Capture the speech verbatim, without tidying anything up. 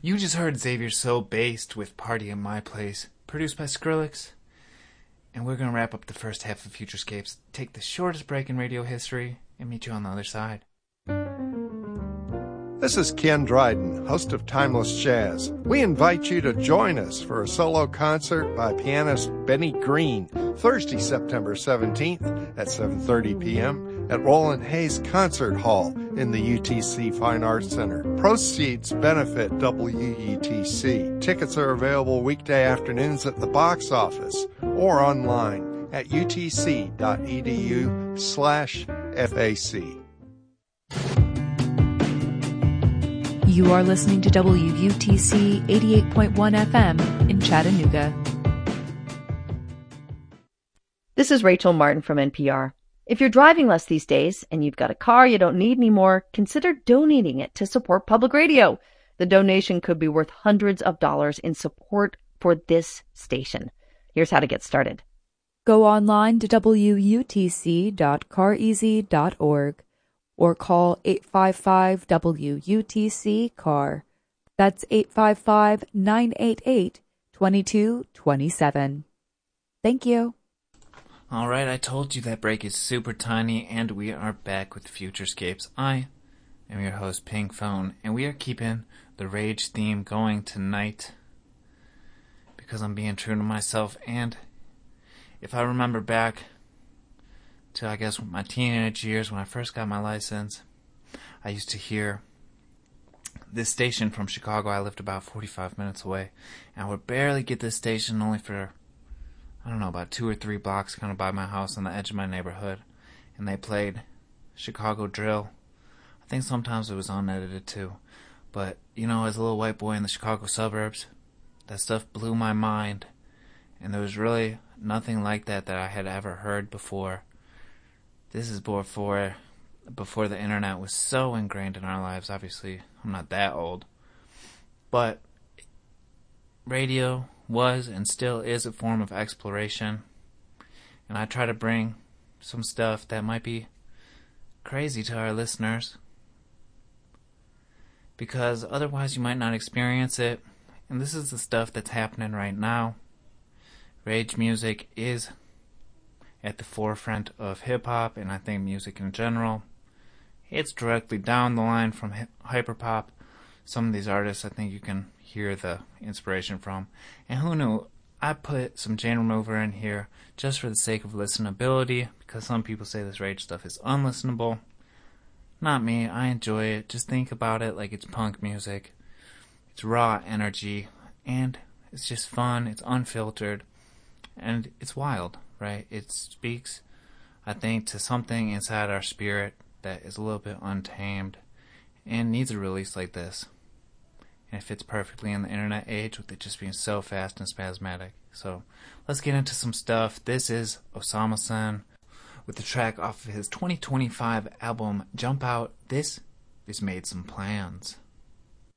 You just heard Xavier So Based with Party in My Place, produced by Skrillex. And we're going to wrap up the first half of Futurescapes, take the shortest break in radio history, and meet you on the other side. This is Ken Dryden, host of Timeless Jazz. We invite you to join us for a solo concert by pianist Benny Green, Thursday, September seventeenth at seven thirty p.m. at Roland Hayes Concert Hall in the U T C Fine Arts Center. Proceeds benefit W U T C. Tickets are available weekday afternoons at the box office or online at utc.edu slash FAC. You are listening to W U T C eighty-eight point one F M in Chattanooga. This is Rachel Martin from N P R. If you're driving less these days and you've got a car you don't need anymore, consider donating it to support public radio. The donation could be worth hundreds of dollars in support for this station. Here's how to get started. Go online to W U T C dot car easy dot org. or call eight five five W U T C C A R. That's eight five five, nine eight eight, two two two seven. Thank you. All right, I told you that break is super tiny, and we are back with Futurescapes. I am your host, Pink Phone, and we are keeping the Rage theme going tonight because I'm being true to myself. And if I remember back to, I guess, my teenage years when I first got my license, I used to hear this station from Chicago. I lived about forty-five minutes away, and I would barely get this station only for, I don't know, about two or three blocks kind of by my house on the edge of my neighborhood, and they played Chicago drill. I think sometimes it was unedited too, but, you know, as a little white boy in the Chicago suburbs, that stuff blew my mind, and there was really nothing like that that I had ever heard before. This is before, before the internet was so ingrained in our lives. Obviously, I'm not that old. But radio was and still is a form of exploration. And I try to bring some stuff that might be crazy to our listeners, because otherwise you might not experience it. And this is the stuff that's happening right now. Rage music is at the forefront of hip-hop, and I think music in general. It's directly down the line from hyperpop. Some of these artists I think you can hear the inspiration from. And who knew, I put some Jane Remover in here just for the sake of listenability, because some people say this Rage stuff is unlistenable. Not me, I enjoy it. Just think about it like it's punk music. It's raw energy, and it's just fun, it's unfiltered, and it's wild. Right? It speaks, I think, to something inside our spirit that is a little bit untamed and needs a release like this. And it fits perfectly in the internet age with it just being so fast and spasmodic. So let's get into some stuff. This is Osama-san with the track off of his twenty twenty-five album Jump Out. This is Made Some Plans.